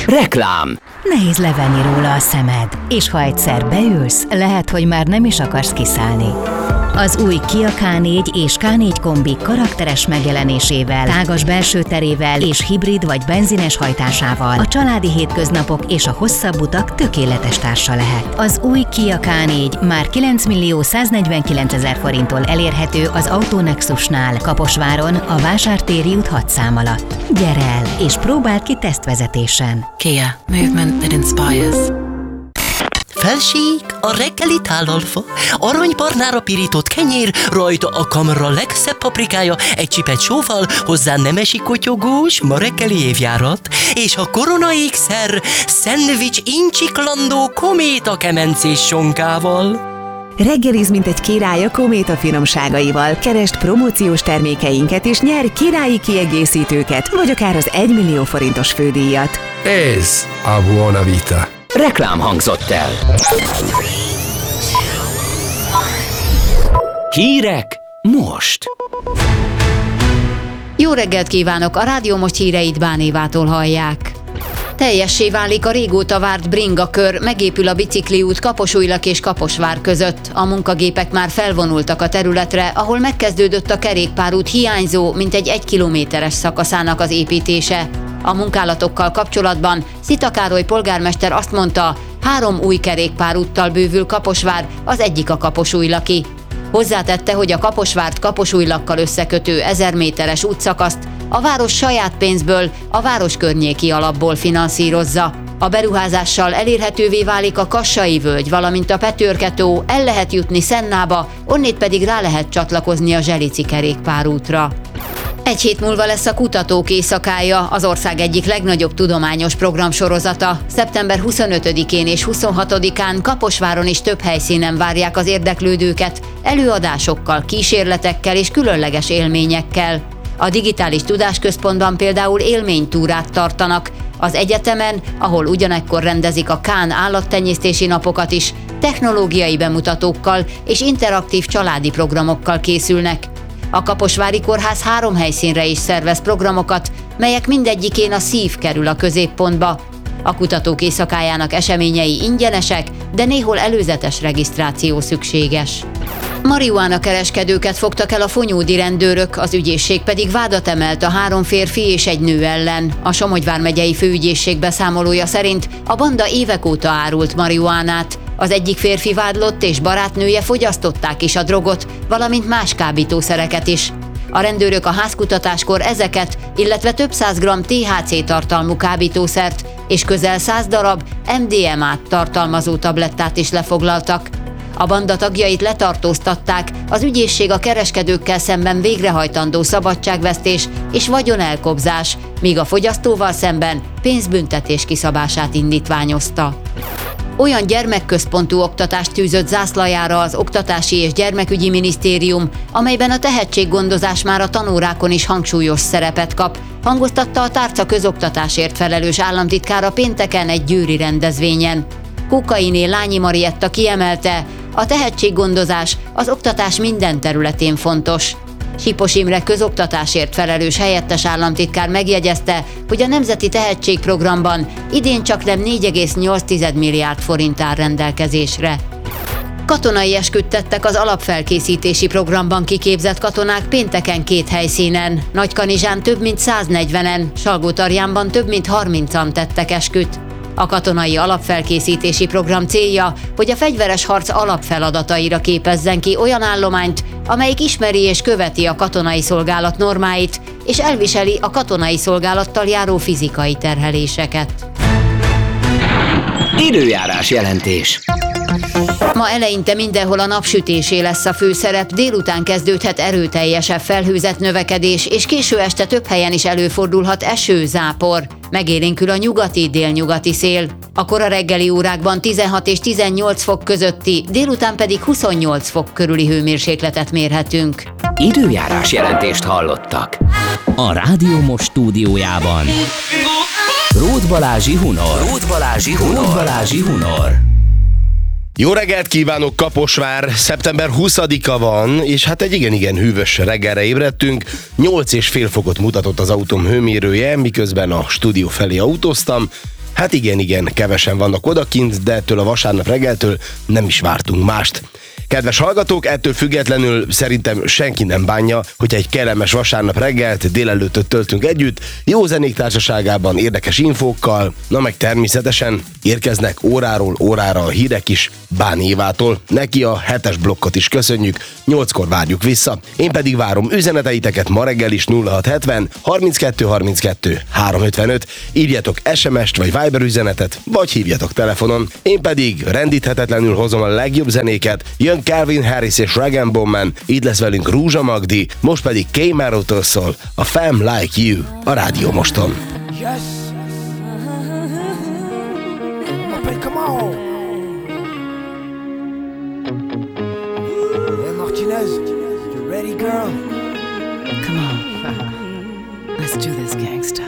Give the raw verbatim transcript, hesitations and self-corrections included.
Reklám. Nehéz levenni róla a szemed, és ha egyszer beülsz, lehet, hogy már nem is akarsz kiszállni. Az új Kia ká négy és ká négy kombi karakteres megjelenésével, tágas belső terével és hibrid vagy benzines hajtásával a családi hétköznapok és a hosszabb utak tökéletes társa lehet. Az új Kia ká négy már kilencmillió száznegyvenkilencezer forinttól elérhető az Autonexusnál, Kaposváron, a Vásártéri út hat szám alatt. Gyere el és próbáld ki tesztvezetésen. Kia. Movement that inspires. Felség, a reggeli tálalfa, aranybarnára pirított kenyér, rajta a kamra legszebb paprikája, egy csipet sóval, hozzá nemesi kotyogós, ma reggeli évjárat, és a korona ékszer, szendvics incsiklandó kométa kemencés sonkával. Reggeliz, mint egy király a Kométa finomságaival. Keresd promóciós termékeinket és nyerj királyi kiegészítőket, vagy akár az egymillió forintos fődíjat. Ez a Buona Vita. Reklám hangzott el. Hírek most. Jó reggelt kívánok! A Rádió Most híreit Bán Évától hallják. Teljessé válik a régóta várt bringakör, megépül a bicikliút Kaposújlak és Kaposvár között. A munkagépek már felvonultak a területre, ahol megkezdődött a kerékpárút hiányzó, mintegy egy kilométeres szakaszának az építése. A munkálatokkal kapcsolatban Szita Károly polgármester azt mondta, három új kerékpárúttal bővül Kaposvár, az egyik a kaposújlaki. Hozzátette, hogy a Kaposvárt Kaposújlakkal összekötő ezer méteres útszakaszt a város saját pénzből, a város környéki alapból finanszírozza. A beruházással elérhetővé válik a Kassai völgy, valamint a Petőrke-tó, el lehet jutni Szennába, onnét pedig rá lehet csatlakozni a Zselici kerékpárútra. Egy hét múlva lesz a Kutatók Éjszakája, az ország egyik legnagyobb tudományos programsorozata. szeptember huszonötödikén és huszonhatodikán Kaposváron is több helyszínen várják az érdeklődőket, előadásokkal, kísérletekkel és különleges élményekkel. A Digitális Tudásközpontban például élménytúrát tartanak, az egyetemen, ahol ugyanekkor rendezik a Kán állattenyésztési napokat is, technológiai bemutatókkal és interaktív családi programokkal készülnek. A Kaposvári Kórház három helyszínre is szervez programokat, melyek mindegyikén a szív kerül a középpontba. A Kutatók Éjszakájának eseményei ingyenesek, de néhol előzetes regisztráció szükséges. Marihuána kereskedőket fogtak el a fonyódi rendőrök, az ügyészség pedig vádat emelt a három férfi és egy nő ellen. A Somogy vármegyei főügyészség beszámolója szerint a banda évek óta árult marihuánát. Az egyik férfi vádlott és barátnője fogyasztották is a drogot, valamint más kábítószereket is. A rendőrök a házkutatáskor ezeket, illetve több száz gramm té há cé tartalmú kábítószert és közel száz darab em dé em á-t tartalmazó tablettát is lefoglaltak. A banda tagjait letartóztatták, az ügyészség a kereskedőkkel szemben végrehajtandó szabadságvesztés és vagyonelkobzás, míg a fogyasztóval szemben pénzbüntetés kiszabását indítványozta. Olyan gyermekközpontú oktatást tűzött zászlajára az Oktatási és Gyermekügyi Minisztérium, amelyben a tehetséggondozás már a tanórákon is hangsúlyos szerepet kap, hangoztatta a tárca közoktatásért felelős államtitkára pénteken egy győri rendezvényen. Kókainé Lányi Marietta kiemelte, a tehetséggondozás az oktatás minden területén fontos. Sipos Imre közoktatásért felelős helyettes államtitkár megjegyezte, hogy a Nemzeti Tehetségprogramban idén csaknem négy egész nyolc milliárd forint áll rendelkezésre. Katonai esküt tettek az alapfelkészítési programban kiképzett katonák pénteken két helyszínen. Nagykanizsán több mint száznegyvenen, Salgótarjánban több mint harmincan tettek esküt. A katonai alapfelkészítési program célja, hogy a fegyveres harc alapfeladataira képezzen ki olyan állományt, amelyik ismeri és követi a katonai szolgálat normáit, és elviseli a katonai szolgálattal járó fizikai terheléseket. Időjárás jelentés. Ma eleinte mindenhol a napsütésé lesz a főszerep, délután kezdődhet erőteljesebb felhőzet növekedés, és késő este több helyen is előfordulhat eső, zápor. Megélénkül a nyugati-délnyugati szél. A kora reggeli órákban tizenhat és tizennyolc fok közötti, délután pedig huszonnyolc fok körüli hőmérsékletet mérhetünk. Időjárás jelentést hallottak. A Rádió Most stúdiójában Róth Balázsi Hunor. Róth Balázsi Hunor. Róth Balázsi Hunor. Jó reggelt kívánok, Kaposvár! szeptember huszadika van, és hát egy igen-igen hűvös reggelre ébredtünk. nyolc és fél fokot mutatott az autóm hőmérője, miközben a stúdió felé autóztam. Hát igen, igen, kevesen vannak odakint, de ettől a vasárnap reggeltől nem is vártunk mást. Kedves hallgatók, ettől függetlenül szerintem senki nem bánja, hogyha egy kellemes vasárnap reggelt, délelőttöt töltünk együtt, jó zenék társaságában, érdekes infókkal, na meg természetesen érkeznek óráról órára a hírek is Bán Évától. Neki a hetes blokkot is köszönjük, nyolckor várjuk vissza. Én pedig várom üzeneteiteket ma reggel is nulla hat hetven harminckettő harminckettő háromszázötvenöt, írjatok es em est vagy Viber üzenetet, vagy hívjatok telefonon. Én pedig rendíthetetlenül hozom a legjobb zenéket, jön Calvin Harris és Rag and Man, így lesz velünk Rúzsa Magdi, most pedig K-Mero-től szól a Fam Like You a Rádió Moston. Yes. Appelle comment? Hey Martinez, you ready, girl? Come on. Let's do this, gangsta.